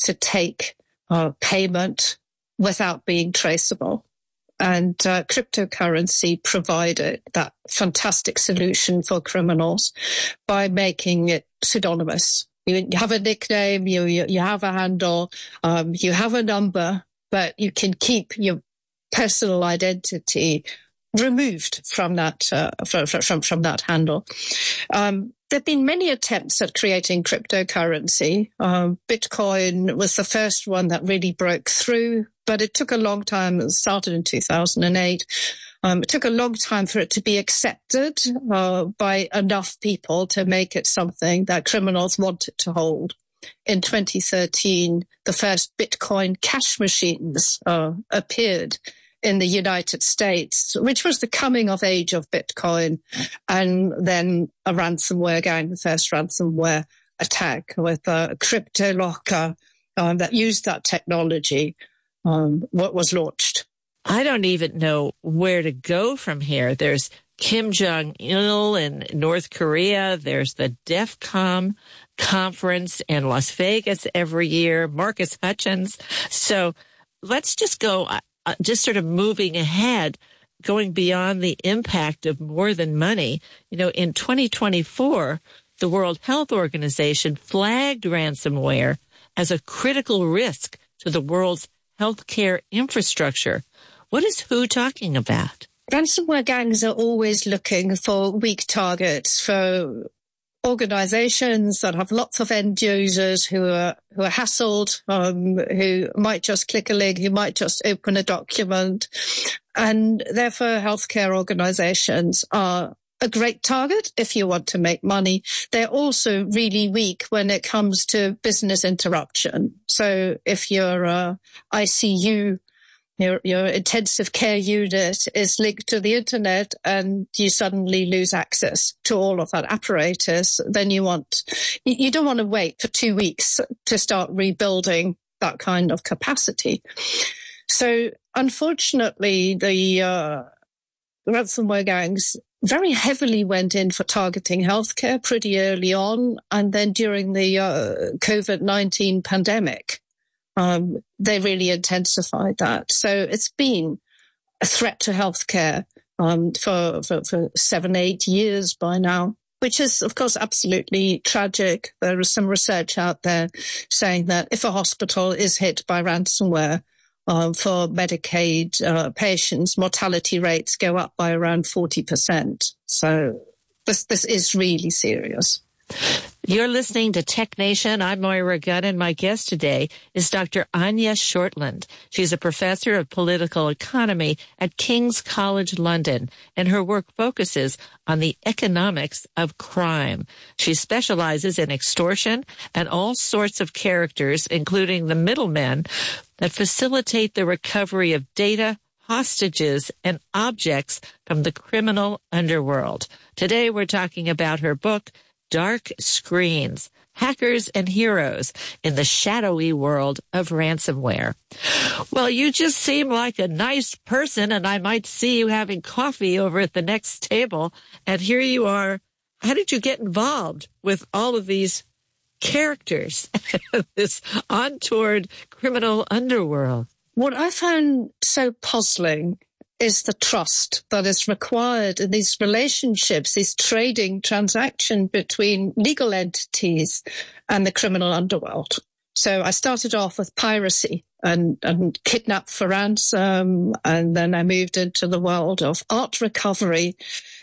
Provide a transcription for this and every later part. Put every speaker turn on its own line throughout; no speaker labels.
to take payment without being traceable. And cryptocurrency provided that fantastic solution for criminals by making it pseudonymous. You have a nickname, you have a handle, you have a number, but you can keep your personal identity removed from that from that handle. There have been many attempts at creating cryptocurrency. Bitcoin was the first one that really broke through, but it took a long time. It started in 2008. It took a long time for it to be accepted by enough people to make it something that criminals wanted to hold. In 2013, the first Bitcoin cash machines appeared in the United States, which was the coming of age of Bitcoin. And then a ransomware gang, the first ransomware attack with a CryptoLocker that used that technology, was launched.
I don't even know where to go from here. There's Kim Jong-il in North Korea. There's the DEFCON conference in Las Vegas every year, Marcus Hutchins. So let's just go, just sort of moving ahead, going beyond the impact of more than money. You know, in 2024, the World Health Organization flagged ransomware as a critical risk to the world's healthcare infrastructure. What is WHO talking about?
Ransomware gangs are always looking for weak targets, for organizations that have lots of end users who are hassled, who might just click a link, who might just open a document. And therefore, healthcare organizations are a great target if you want to make money. They're also really weak when it comes to business interruption. So if your ICU, your intensive care unit is linked to the internet and you suddenly lose access to all of that apparatus, then you don't want to wait for 2 weeks to start rebuilding that kind of capacity. So unfortunately, the ransomware gangs very heavily went in for targeting healthcare pretty early on. And then during the COVID-19 pandemic, they really intensified that. So it's been a threat to healthcare for 7-8 years by now, which is, of course, absolutely tragic. There is some research out there saying that if a hospital is hit by ransomware, for Medicaid patients, mortality rates go up by around 40%. So this is really serious.
You're listening to Tech Nation. I'm Moira Gunn, and my guest today is Dr. Anya Shortland. She's a professor of political economy at King's College London, and her work focuses on the economics of crime. She specializes in extortion and all sorts of characters, including the middlemen, that facilitate the recovery of data, hostages, and objects from the criminal underworld. Today, we're talking about her book, Dark Screens, Hackers and Heroes in the Shadowy World of Ransomware. Well, you just seem like a nice person, and I might see you having coffee over at the next table. And here you are. How did you get involved with all of these characters, this untoward criminal underworld?
What I found so puzzling is the trust that is required in these relationships, this trading transaction between legal entities and the criminal underworld. So I started off with piracy and kidnap for ransom, and then I moved into the world of art recovery.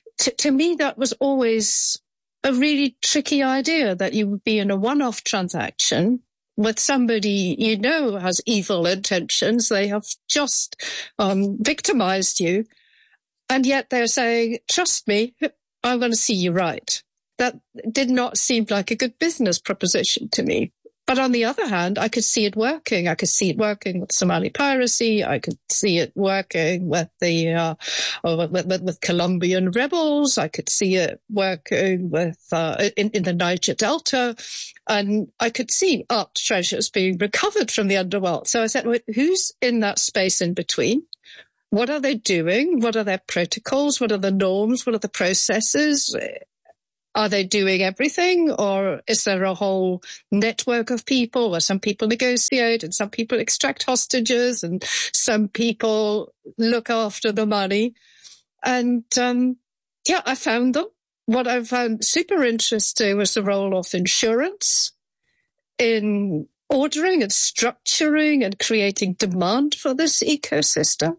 To me, that was always a really tricky idea, that you would be in a one-off transaction with somebody you know has evil intentions. They have just victimized you, and yet they're saying, trust me, I'm going to see you right. That did not seem like a good business proposition to me. But on the other hand, I could see it working. I could see it working with Somali piracy. I could see it working with the with Colombian rebels. I could see it working with in the Niger Delta, and I could see art treasures being recovered from the underworld. So I said, well, who's in that space in between? What are they doing? What are their protocols? What are the norms? What are the processes? Are they doing everything, or is there a whole network of people where some people negotiate and some people extract hostages and some people look after the money? And I found them. What I found super interesting was the role of insurance in ordering and structuring and creating demand for this ecosystem.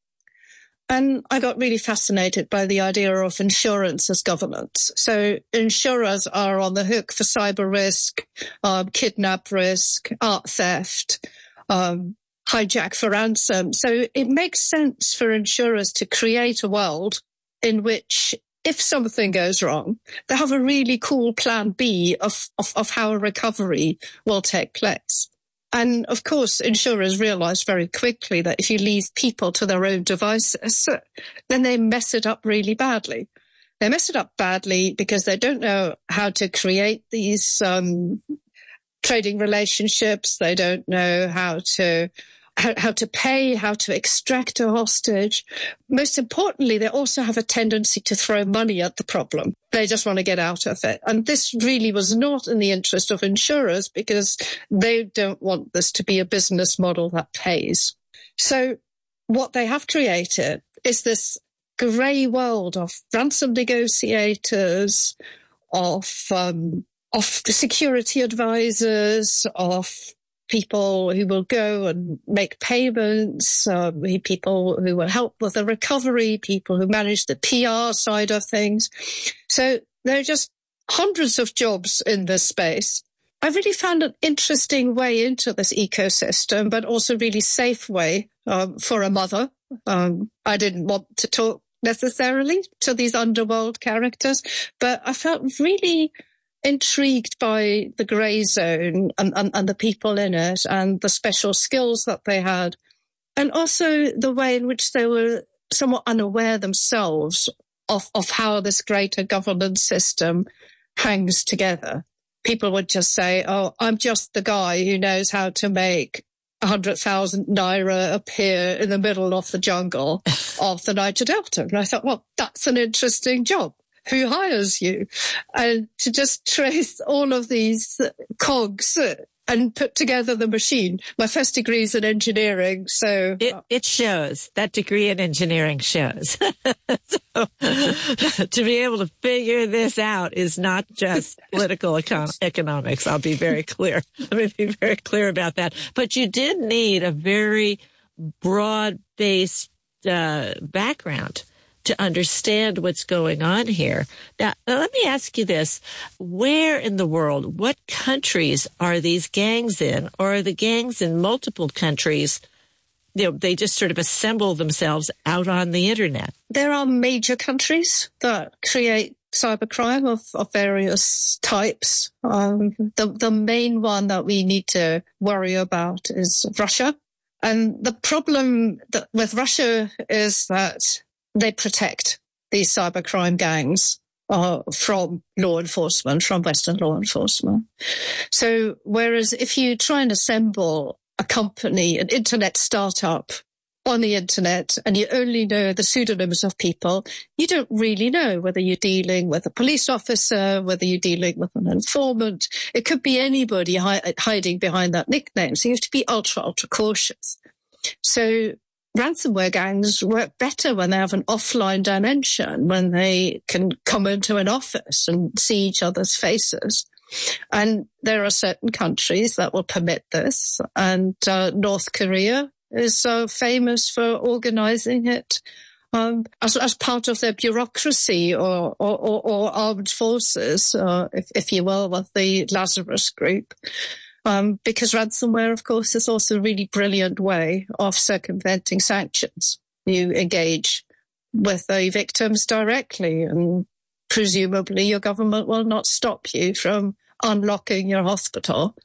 And I got really fascinated by the idea of insurance as governance. So insurers are on the hook for cyber risk, kidnap risk, art theft, hijack for ransom. So it makes sense for insurers to create a world in which if something goes wrong, they have a really cool plan B of how a recovery will take place. And of course, insurers realize very quickly that if you leave people to their own devices, then they mess it up really badly. They mess it up badly because they don't know how to create these trading relationships. They don't know how to pay, how to extract a hostage. Most importantly, they also have a tendency to throw money at the problem. They just want to get out of it. And this really was not in the interest of insurers because they don't want this to be a business model that pays. So what they have created is this grey world of ransom negotiators, of security advisors, of people who will go and make payments, people who will help with the recovery, people who manage the PR side of things. So there are just hundreds of jobs in this space. I really found an interesting way into this ecosystem, but also really safe way for a mother. I didn't want to talk necessarily to these underworld characters, but I felt really intrigued by the grey zone and the people in it and the special skills that they had, and also the way in which they were somewhat unaware themselves of how this greater governance system hangs together. People would just say, oh, I'm just the guy who knows how to make 100,000 naira appear in the middle of the jungle of the Niger Delta. And I thought, well, that's an interesting job. Who hires you? And to just trace all of these cogs and put together the machine. My first degree is in engineering, so...
It shows. That degree in engineering shows. So, to be able to figure this out is not just political economics. I'll be very clear. Let me be very clear about that. But you did need a very broad-based background to understand what's going on here. Now, let me ask you this. Where in the world, what countries are these gangs in? Or are the gangs in multiple countries? You know, they just sort of assemble themselves out on the internet.
There are major countries that create cybercrime of various types. The main one that we need to worry about is Russia. And the problem with Russia is that they protect these cybercrime gangs from law enforcement, from Western law enforcement. So whereas if you try and assemble a company, an internet startup on the internet, and you only know the pseudonyms of people, you don't really know whether you're dealing with a police officer, whether you're dealing with an informant. It could be anybody hiding behind that nickname. So you have to be ultra, ultra cautious. So ransomware gangs work better when they have an offline dimension, when they can come into an office and see each other's faces. And there are certain countries that will permit this. And North Korea is famous for organizing it as part of their bureaucracy or armed forces, if you will, with the Lazarus Group. Because ransomware, of course, is also a really brilliant way of circumventing sanctions. You engage with the victims directly, and presumably your government will not stop you from unlocking your hospital,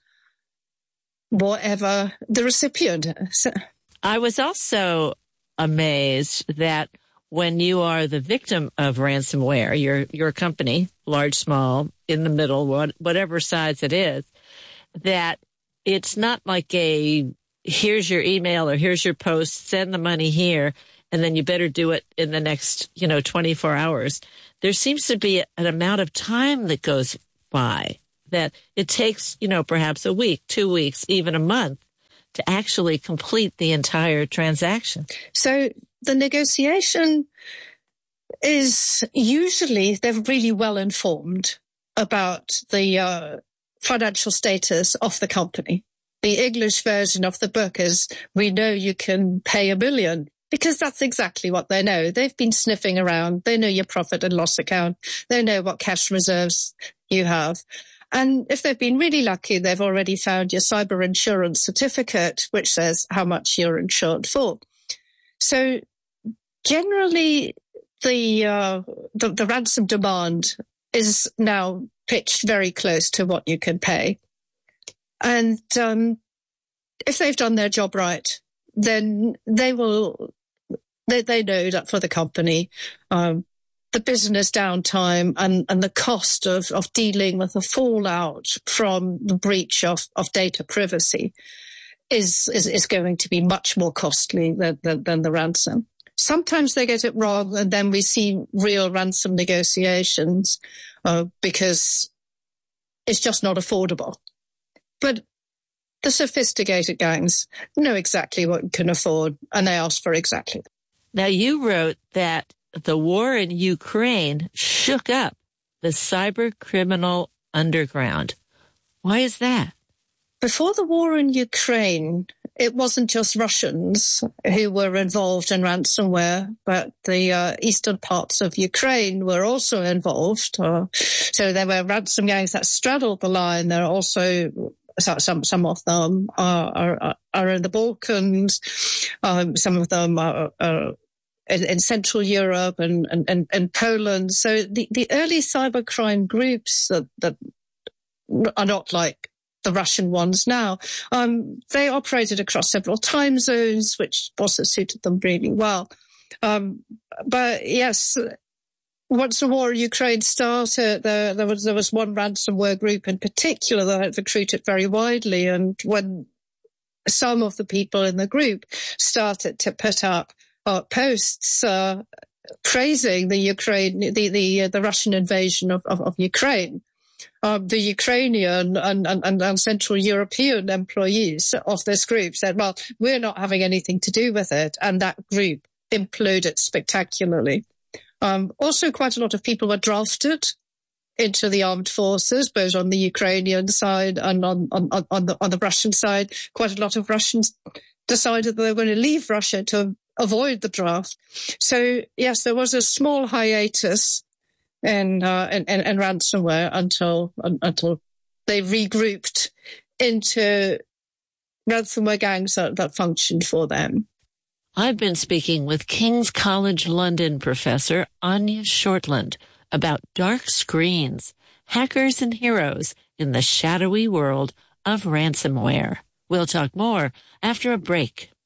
whatever the recipient is.
I was also amazed that when you are the victim of ransomware, your company, large, small, in the middle, whatever size it is, that it's not like here's your email or here's your post, send the money here, and then you better do it in the next, 24 hours. there seems to be an amount of time that goes by that it takes, perhaps a week, 2 weeks, even a month to actually complete the entire transaction.
So the negotiation is usually they're really well informed about the financial status of the company. The English version of the book is, we know you can pay $1 million, because that's exactly what they know. They've been sniffing around. They know your profit and loss account. They know what cash reserves you have. And if they've been really lucky, they've already found your cyber insurance certificate, which says how much you're insured for. So generally, the ransom demand is now pitched very close to what you can pay. And if they've done their job right, then they know that for the company, the business downtime and the cost of dealing with the fallout from the breach of data privacy is going to be much more costly than the ransom. Sometimes they get it wrong, and then we see real ransom negotiations because it's just not affordable. But the sophisticated gangs know exactly what you can afford, and they ask for exactly.
Now, you wrote that the war in Ukraine shook up the cyber criminal underground. Why is that?
Before the war in Ukraine, it wasn't just Russians who were involved in ransomware, but the eastern parts of Ukraine were also involved. So there were ransom gangs that straddled the line. There are also some of them are in the Balkans. Some of them are in Central Europe and Poland. So the early cybercrime groups that are not like the Russian ones now, they operated across several time zones, which also suited them really well. But yes, once the war in Ukraine started, there was one ransomware group in particular that had recruited very widely. And when some of the people in the group started to put up posts praising the Russian invasion of Ukraine, the Ukrainian and Central European employees of this group said, well, we're not having anything to do with it. And that group imploded spectacularly. Also, quite a lot of people were drafted into the armed forces, both on the Ukrainian side and on the Russian side. Quite a lot of Russians decided that they were going to leave Russia to avoid the draft. So, yes, there was a small hiatus in ransomware until they regrouped into ransomware gangs that functioned for them.
I've been speaking with King's College London professor Anya Shortland about dark screens, hackers and heroes in the shadowy world of ransomware. We'll talk more after a break.